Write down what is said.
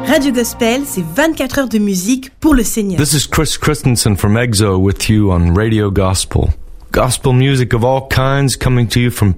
Radio Gospel, c'est 24 heures de musique pour le Seigneur. This is Chris Christensen from EXO with you on Radio Gospel. Gospel music of all kinds coming to you from